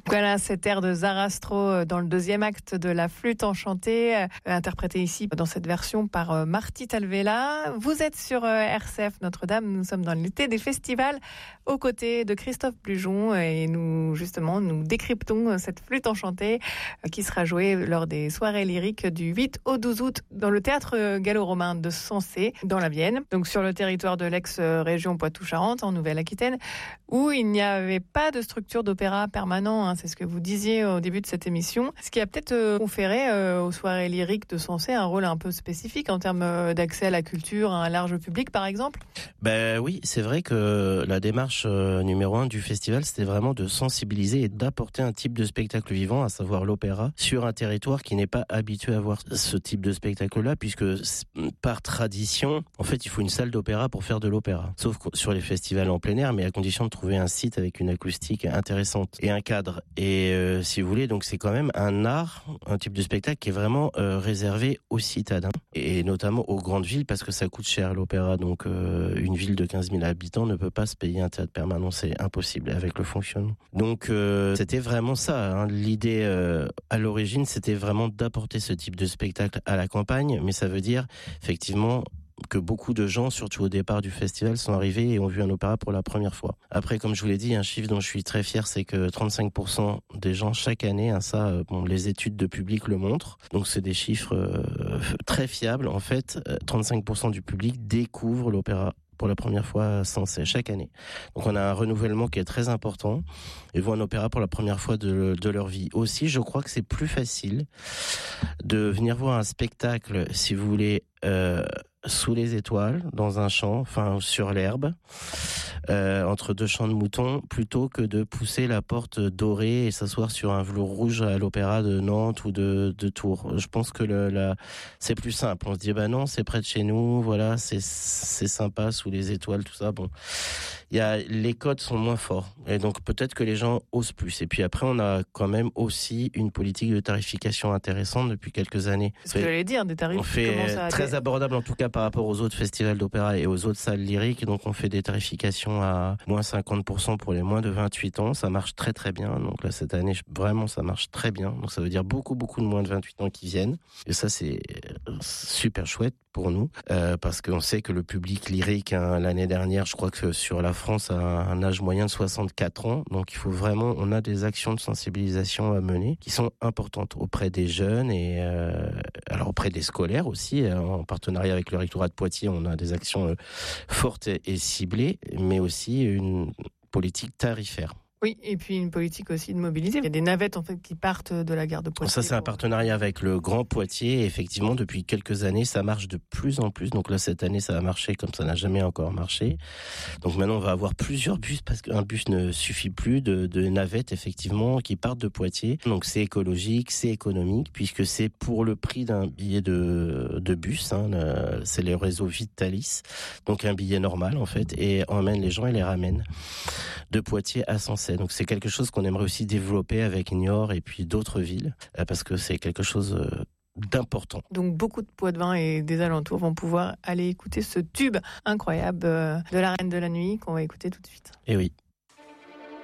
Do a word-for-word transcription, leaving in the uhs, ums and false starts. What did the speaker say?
Voilà, cet air de Zarastro dans le deuxième acte de La Flûte enchantée, euh, interprété ici dans cette version par euh, Marty Talvela. Vous êtes sur euh, R C F Notre-Dame, nous sommes dans l'été des festivals aux côtés de Christophe Plujon et nous, justement, nous décryptons cette flûte enchantée euh, qui sera jouée lors des soirées lyriques du huit au douze août dans le théâtre gallo-romain de Sensé, dans la Vienne, donc sur le territoire de l'ex-région Poitou-Charentes, en Nouvelle-Aquitaine, où il n'y avait pas de structure d'opéra permanent, hein, c'est ce que vous disiez au début de cette émission, ce qui a peut-être euh, conféré euh, aux soirées lyriques de Sensé un rôle un peu spécifique en termes euh, d'accès à la culture, à un large public par exemple. Ben oui, c'est vrai que la démarche euh, numéro un du festival, c'était vraiment de sensibiliser et d'apporter un type de spectacle vivant, à savoir l'opéra, sur un territoire qui n'est pas habitué à voir ce type de spectacle-là, puisque par tradition, en fait, il faut une salle d'opéra pour faire de l'opéra. Sauf sur les festivals en plein air, mais à condition de trouver un site avec une acoustique intéressante et un cadre. Et euh, si vous voulez, donc c'est quand même un art, un type de spectacle qui est vraiment euh, réservé aux citadins et notamment aux grandes villes parce que ça coûte cher l'opéra. Donc euh, une ville de quinze mille habitants ne peut pas se payer un théâtre permanent, c'est impossible avec le fonctionnement. Donc euh, c'était vraiment ça, hein. L'idée euh, à l'origine, c'était vraiment d'apporter ce type de spectacle à la campagne, mais ça veut dire effectivement que beaucoup de gens, surtout au départ du festival, sont arrivés et ont vu un opéra pour la première fois. Après, comme je vous l'ai dit, un chiffre dont je suis très fier, c'est que trente-cinq pour cent des gens chaque année, hein, ça, bon, les études de public le montrent, donc c'est des chiffres euh, très fiables. En fait, trente-cinq pour cent du public découvre l'opéra pour la première fois Sensé chaque année. Donc on a un renouvellement qui est très important et voient un opéra pour la première fois de, de leur vie. Aussi, je crois que c'est plus facile de venir voir un spectacle, si vous voulez, euh, sous les étoiles, dans un champ, enfin sur l'herbe, euh, entre deux champs de moutons, plutôt que de pousser la porte dorée et s'asseoir sur un velours rouge à l'opéra de Nantes ou de, de Tours. Je pense que le, la, c'est plus simple. On se dit, bah non, c'est près de chez nous, voilà, c'est, c'est sympa, sous les étoiles, tout ça. Bon, il y a, les codes sont moins forts. Et donc peut-être que les gens osent plus. Et puis après, on a quand même aussi une politique de tarification intéressante depuis quelques années. C'est ce que j'allais dire, des tarifs on fait qui commencent à... très abordable en tout cas par rapport aux autres festivals d'opéra et aux autres salles lyriques. Donc on fait des tarifications à moins cinquante pour cent pour les moins de vingt-huit ans. Ça marche très très bien. Donc là cette année vraiment ça marche très bien. Donc ça veut dire beaucoup beaucoup de moins de vingt-huit ans qui viennent. Et ça c'est super chouette pour nous euh, parce qu'on sait que le public lyrique hein, l'année dernière, je crois que sur la France a un âge moyen de soixante-quatre ans. Donc il faut vraiment, on a des actions de sensibilisation à mener qui sont importantes auprès des jeunes et euh, alors auprès des scolaires aussi. En partenariat avec le rectorat de Poitiers, on a des actions euh, fortes et ciblées, mais aussi une politique tarifaire. Oui, et puis une politique aussi de mobilité. Il y a des navettes en fait qui partent de la gare de Poitiers. Ça, c'est un partenariat avec le Grand Poitiers. Et effectivement, depuis quelques années, ça marche de plus en plus. Donc là, cette année, ça a marché comme ça n'a jamais encore marché. Donc maintenant, on va avoir plusieurs bus parce qu'un bus ne suffit plus de, de navettes, effectivement, qui partent de Poitiers. Donc c'est écologique, c'est économique, puisque c'est pour le prix d'un billet de, de bus. Hein, c'est le réseau Vitalis. Donc un billet normal, en fait, et on emmène les gens et les ramène de Poitiers à Sensé. Donc c'est quelque chose qu'on aimerait aussi développer avec Niort et puis d'autres villes, parce que c'est quelque chose d'important. Donc beaucoup de Poitevins et des alentours vont pouvoir aller écouter ce tube incroyable de la Reine de la Nuit qu'on va écouter tout de suite. Et oui.